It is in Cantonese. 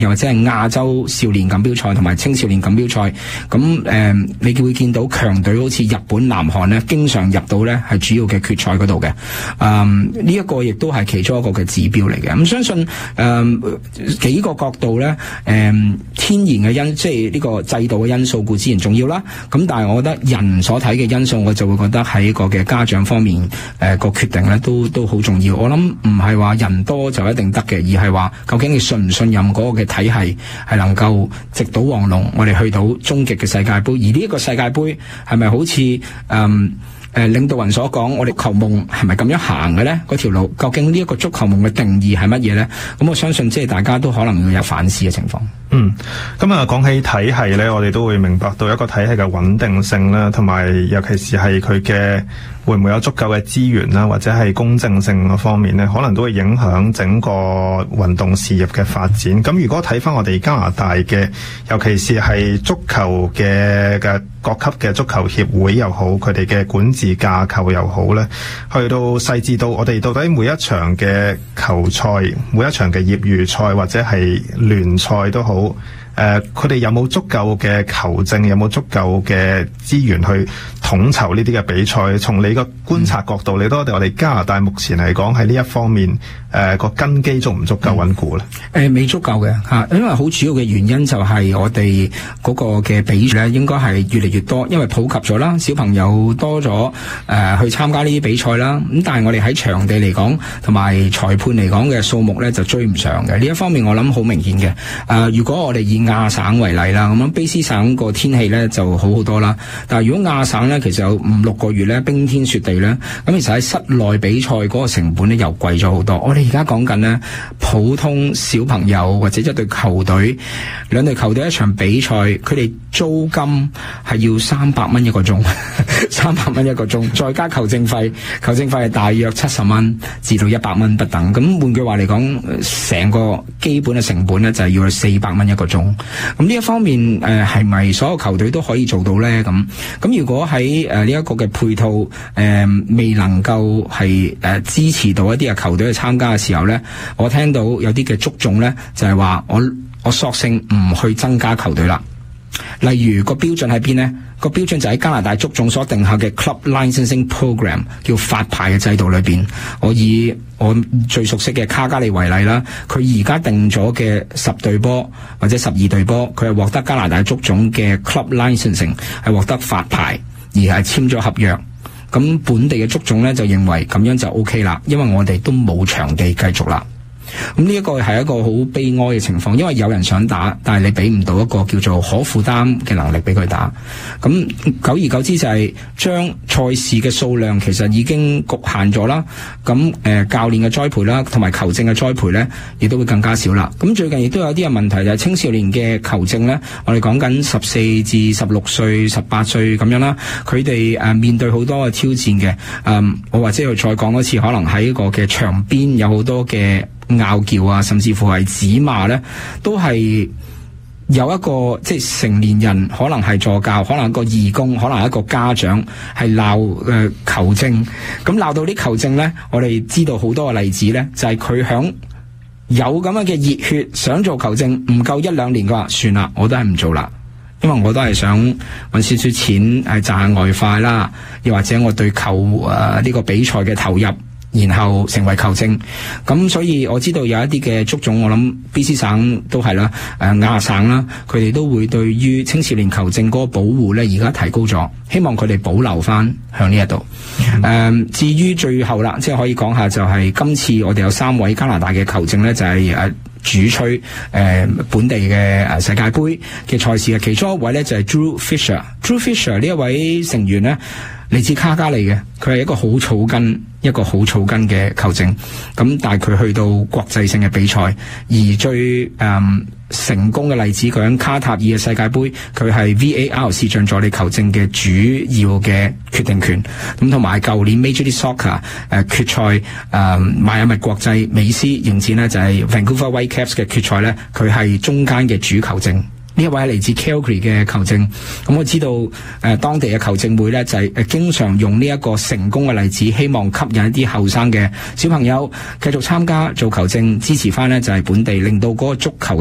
又或者係亞洲少年錦標賽同埋青少年錦標賽，咁你會見到強隊好似日本、南韓咧，經常入到咧係主要嘅決賽嗰度嘅。呢一個亦都係其中一個嘅指標嚟嘅。咁相信幾個角度咧，天然嘅即係呢個制度嘅因素固然重要啦。咁但係我覺得人所睇嘅因素，我就會覺得喺個嘅家長方面個決定咧都好重要。我諗唔係話人多就一定得嘅，而係話究竟你信唔信任嗰個嘅體系係能夠直搗黃龍，我哋去到終極嘅世界盃。而呢一個世界盃係咪好似領導人所講，我哋球夢係咪咁樣行嘅咧？嗰條路究竟呢一個足球夢嘅定義係乜嘢咧？咁我相信即係大家都可能要有反思嘅情況。 咁啊，講起體系咧，我哋都會明白到一個體系嘅穩定性啦，同埋尤其是係佢嘅會唔會有足夠嘅資源啦，或者係公正性嗰方面咧，可能都會影響整個運動事業嘅發展。咁如果睇翻我哋加拿大嘅，尤其是係足球嘅各級嘅足球協會又好，佢哋嘅管治架構又好咧，去到細緻到我哋到底每一場嘅球賽，每一場嘅業餘賽或者係聯賽都好，佢哋有冇足夠嘅球證，有冇足夠嘅資源去統籌呢啲嘅比賽？從你個觀察角度，你覺得我哋加拿大目前嚟講喺呢一方面個根基足唔足夠穩固咧？ 未足夠嘅嚇，因為好主要嘅原因就係我哋嗰個嘅比賽咧，應該係越嚟越多，因為普及咗啦，小朋友多咗去參加呢啲比賽啦。咁但係我哋喺場地嚟講，同埋裁判嚟講嘅數目咧就追唔上嘅。呢一方面我諗好明顯嘅。如果我哋以亞省為例啦，咁樣卑詩省個天氣咧就好好多啦。但係如果亞省咧，其實有5-6個月咧冰天雪地咧，咁其實喺室內比賽嗰個成本咧又貴咗好多。我哋而家講緊咧，普通小朋友或者一隊球隊、兩隊球隊一場比賽，佢哋租金係要300蚊一個鐘，300蚊一個鐘，再加球證費，球證費係大約70蚊至到100蚊不等。咁換句話嚟講，成個基本嘅成本咧就係要400蚊一個鐘。咁呢一方面係咪所有球隊都可以做到咧？咁如果喺呢一個嘅配套未能夠係支持到一啲嘅球隊去參加嘅時候咧，我聽到有啲嘅足總咧就係話我索性唔去增加球隊啦。例如個標準喺邊呢？個標準就喺加拿大足總所定下嘅 Club Licensing Program 叫發牌嘅制度裏邊。我以我最熟悉嘅卡加利為例啦，佢而家定咗嘅10隊波或者12隊波，佢係獲得加拿大足總嘅 Club Licensing 係獲得發牌，而係簽咗合約。咁本地嘅足總咧就認為咁樣就 OK 啦，因為我哋都冇場地繼續啦。咁呢一個係一個好悲哀嘅情況，因為有人想打，但係你俾唔到一個叫做可負擔嘅能力俾佢打。咁久而久之就係將賽事嘅數量其實已經局限咗啦。咁教練嘅栽培啦，同埋球證嘅栽培咧，亦都會更加少啦。咁最近亦都有啲嘅問題，就係青少年嘅球證咧，我哋講緊14至16歲、18歲咁樣啦，佢哋面對好多嘅挑戰嘅。我或者要再講一次，可能喺一個嘅場邊有好多嘅拗撬啊，甚至乎係指罵咧，都係有一個即係成年人，可能係助教，可能一個義工，可能一個家長係鬧球證。咁鬧到啲球證咧，我哋知道好多嘅例子咧，就係佢響有咁樣嘅熱血想做球證，唔夠1-2年嘅話，算啦，我都係唔做啦，因為我都係想搵少少錢係賺下外快啦，又或者我對球呢個比賽嘅投入，然後成為球證。咁所以我知道有一啲嘅足總，我諗 BC 省都係啦，亞省啦，佢哋都會對於青少年球證嗰個保護咧，而家提高咗，希望佢哋保留翻向呢一度。至於最後啦，即係可以講下就係今次我哋有3位加拿大嘅球證咧，就係主吹本地嘅世界盃嘅賽事嘅其中一位咧，就係 Drew Fisher 呢一位成員咧，嚟自卡加利嘅，佢係一個好草根嘅球證。咁但係佢去到國際性嘅比賽，而最成功嘅例子，佢喺卡塔爾嘅世界盃，佢係 VAR 視像助理球證嘅主要嘅決定權。咁同埋舊年 Major League Soccer 決賽邁阿密國際美斯迎戰呢，就係 Vancouver Whitecaps 嘅決賽咧，佢係中間嘅主球證。呢一位係嚟自 Calgary 嘅球證。咁我知道當地嘅球證會咧就係經常用呢一個成功嘅例子，希望吸引一啲後生嘅小朋友繼續參加做球證，支持翻咧就係本地，令到嗰個足球